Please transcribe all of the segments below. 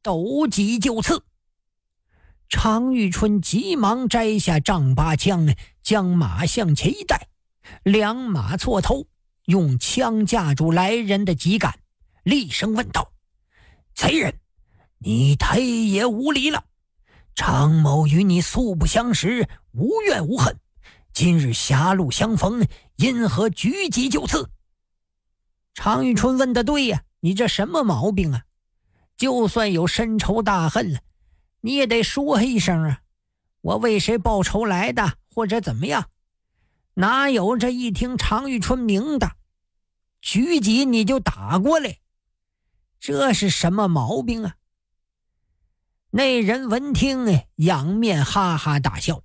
斗戟就刺。常遇春急忙摘下丈八枪，将马向前一带，两马错头，用枪架住来人的戟杆，厉声问道：贼人，你忒也无礼了！常某与你素不相识，无怨无恨，今日狭路相逢，因何举戟就刺？常遇春问得对呀，你这什么毛病啊？就算有深仇大恨了，你也得说一声啊，我为谁报仇来的，或者怎么样？哪有这一听常遇春明的，举戟你就打过来，这是什么毛病啊？那人闻听，仰面哈哈大笑，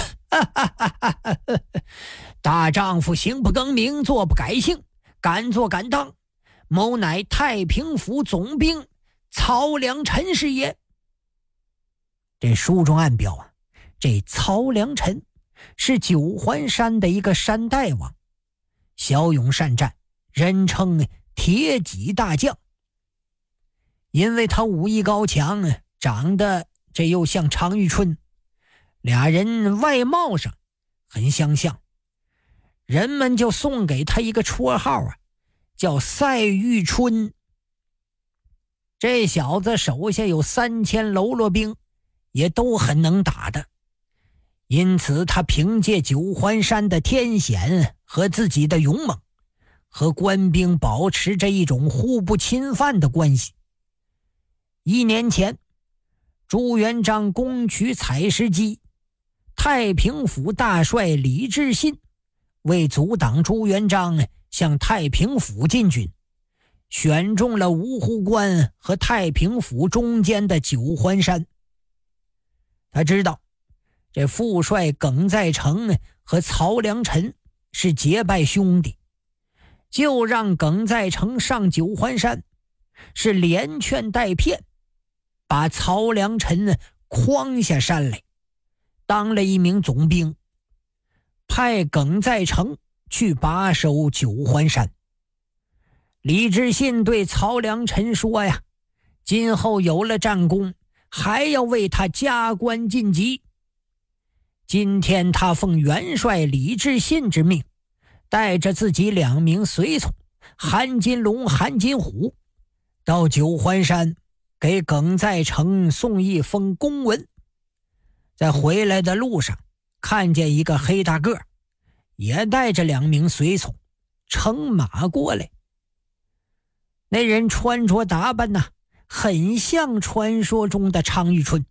大丈夫行不更名，坐不改姓，敢做敢当，某乃太平府总兵曹良臣是也。这书中暗表啊，这曹良臣是九环山的一个山大王，骁勇善战，人称铁戟大将。因为他武艺高强，长得这又像常遇春，俩人外貌上很相像，人们就送给他一个绰号啊，叫赛玉春。这小子手下有3000喽啰兵，也都很能打的，因此他凭借九环山的天险和自己的勇猛，和官兵保持着一种互不侵犯的关系。1年前，朱元璋攻取采石矶，太平府大帅李志信为阻挡朱元璋向太平府进军，选中了芜湖关和太平府中间的九环山。他知道这副帅耿在成和曹良臣是结拜兄弟，就让耿在成上九环山，是连劝带骗，把曹良臣诓下山来，当了一名总兵，派耿在成去把守九环山。李志信对曹良臣说呀，今后有了战功，还要为他加官进级。今天他奉元帅李志信之命，带着自己2名随从韩金龙、韩金虎，到九环山给耿在成送一封公文。在回来的路上，看见一个黑大个也带着2名随从乘马过来。那人穿着打扮很像传说中的常遇春。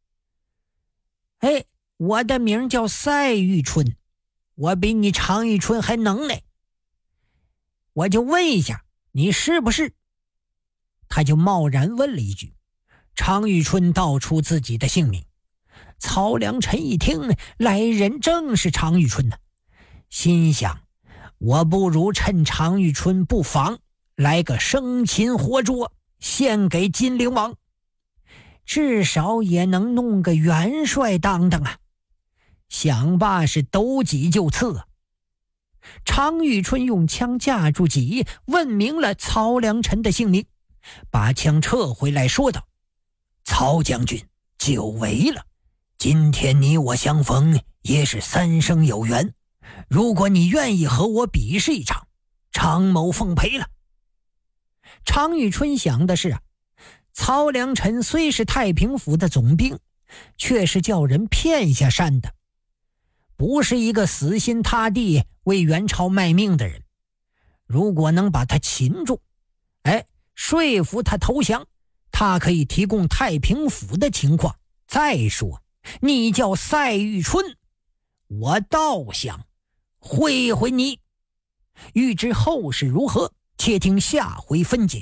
我的名叫赛玉春，我比你常遇春还能耐，我就问一下，你是不是？他就贸然问了一句。常遇春道出自己的姓名。曹良臣一听，来人正是常遇春心想，我不如趁常遇春不防，来个生擒活捉，献给金陵王，至少也能弄个元帅当当啊。想罢是斗戟就刺。常遇春用枪架住戟，问明了曹良臣的姓名，把枪撤回来说道：曹将军，久违了，今天你我相逢也是3生有缘，如果你愿意和我比试一场，常某奉陪了。常遇春想的是曹良臣虽是太平府的总兵，却是叫人骗下山的，不是一个死心塌地为元朝卖命的人。如果能把他擒住，说服他投降，他可以提供太平府的情况。再说你叫赛玉春，我倒想会会你。欲知后事如何，且听下回分解。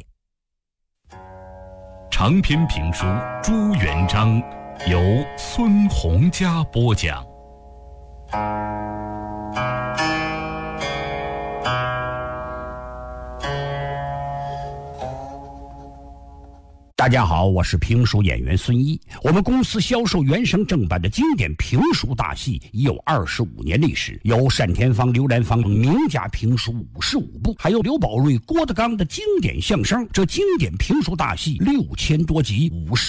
长篇评书《朱元璋》由孙洪嘉播讲。 大家好，我是评书演员孙一。我们公司销售原声正版的经典评书大戏已有25年历史，有单田芳、刘兰芳名家评书55部，还有刘宝瑞、郭德纲的经典相声。这经典评书大戏6000多集，50